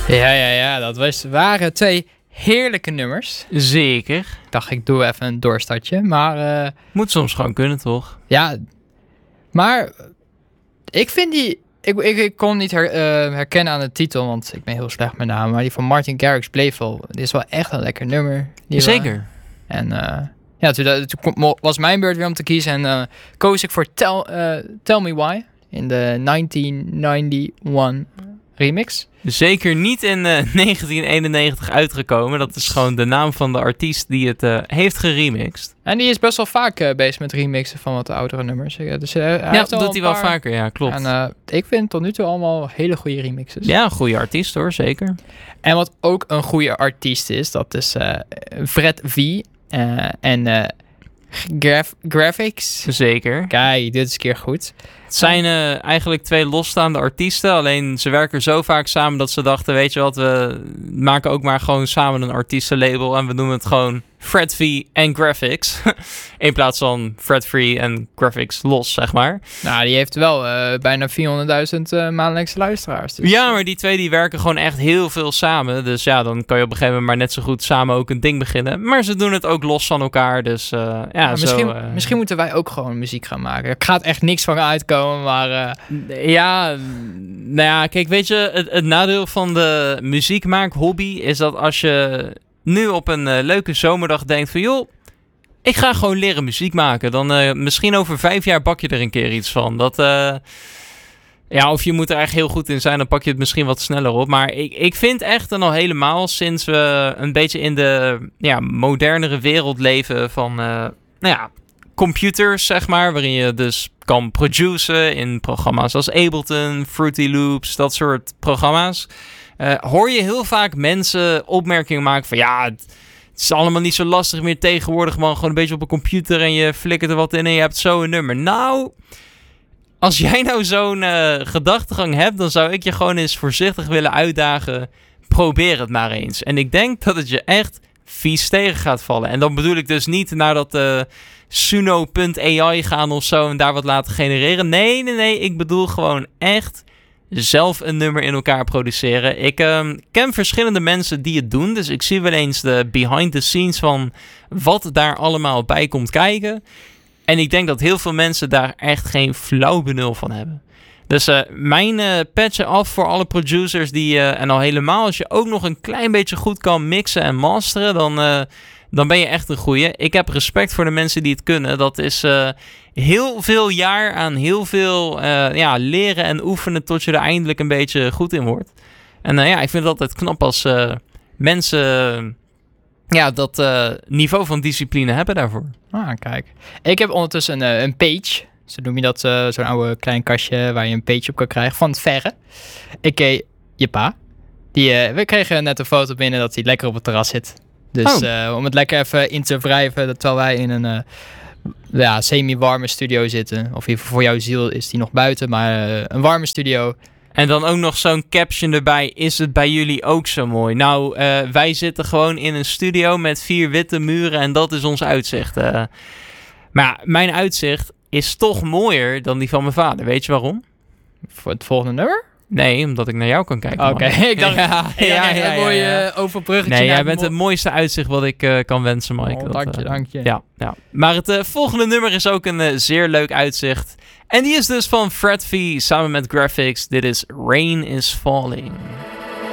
Ja, dat waren 2 heerlijke nummers. Zeker. Ik dacht, ik doe even een doorstartje, maar... Moet soms gewoon kunnen, toch? Ja, maar ik vind die... Ik kon niet herkennen aan de titel, want ik ben heel slecht met namen. Maar die van Martin Garrix bleef wel... Dit is wel echt een lekker nummer. Zeker. En toen was mijn beurt weer om te kiezen. En koos ik voor Tell Me Why in de 1991 remix. Zeker niet in 1991 uitgekomen. Dat is gewoon de naam van de artiest die het heeft geremixed. En die is best wel vaak bezig met remixen van wat oudere nummers. Dus, dat doet hij wel vaker, ja, klopt. En ik vind tot nu toe allemaal hele goede remixes. Ja, een goede artiest hoor, zeker. En wat ook een goede artiest is, dat is Fred V. En Graphics. Zeker. Kijk, dit is een keer goed. Het zijn eigenlijk 2 losstaande artiesten. Alleen ze werken zo vaak samen dat ze dachten... weet je wat, we maken ook maar gewoon samen een artiestenlabel... en we noemen het gewoon Fred V en Graphics. In plaats van Fred V en Graphics los, zeg maar. Nou, die heeft wel bijna 400.000 maandelijkse luisteraars. Dus. Ja, maar die 2 die werken gewoon echt heel veel samen. Dus ja, dan kan je op een gegeven moment maar net zo goed samen ook een ding beginnen. Maar ze doen het ook los van elkaar. Dus misschien moeten wij ook gewoon muziek gaan maken. Er gaat echt niks van uitkomen, maar... Kijk, weet je, het nadeel van de muziekmaak-hobby is dat als je nu op een leuke zomerdag denkt van... joh, ik ga gewoon leren muziek maken. Dan misschien over 5 jaar bak je er een keer iets van. Of je moet er echt heel goed in zijn, dan pak je het misschien wat sneller op. Maar ik vind echt en al helemaal sinds we een beetje in de modernere wereld leven van computers, zeg maar. Waarin je dus kan produceren in programma's als Ableton, Fruity Loops, dat soort programma's. Hoor je heel vaak mensen opmerkingen maken van... het is allemaal niet zo lastig meer tegenwoordig, man. Gewoon een beetje op een computer en je flikkert er wat in en je hebt zo een nummer. Nou, als jij nou zo'n gedachtegang hebt, dan zou ik je gewoon eens voorzichtig willen uitdagen. Probeer het maar eens. En ik denk dat het je echt vies tegen gaat vallen. En dan bedoel ik dus niet naar dat Suno.ai gaan of zo en daar wat laten genereren. Nee. Ik bedoel gewoon echt zelf een nummer in elkaar produceren. Ik ken verschillende mensen die het doen. Dus ik zie wel eens de behind the scenes van wat daar allemaal bij komt kijken. En ik denk dat heel veel mensen daar echt geen flauw benul van hebben. Dus mijn patchen af voor alle producers die... en al helemaal als je ook nog een klein beetje goed kan mixen en masteren... dan ben je echt een goeie. Ik heb respect voor de mensen die het kunnen. Dat is heel veel jaar aan heel veel leren en oefenen... tot je er eindelijk een beetje goed in wordt. En ik vind het altijd knap als mensen... dat niveau van discipline hebben daarvoor. Ah, kijk. Ik heb ondertussen een page. Zo noem je dat, zo'n oude klein kastje waar je een page op kan krijgen van het verre. Ik je pa. We kregen net een foto binnen dat hij lekker op het terras zit. Dus om het lekker even in te wrijven, terwijl wij in een semi-warme studio zitten. Of even voor jouw ziel is die nog buiten, maar een warme studio. En dan ook nog zo'n caption erbij. Is het bij jullie ook zo mooi? Nou, wij zitten gewoon in een studio met 4 witte muren en dat is ons uitzicht. Maar mijn uitzicht is toch mooier dan die van mijn vader. Weet je waarom? Voor het volgende nummer? Nee, omdat ik naar jou kan kijken. Oké, ik dacht een mooie overbruggetje. Nee, jij bent het mooiste uitzicht wat ik kan wensen, Mike. Dank je. Ja. Maar het volgende nummer is ook een zeer leuk uitzicht. En die is dus van Fred V samen met Graphics. Dit is Rain is Falling.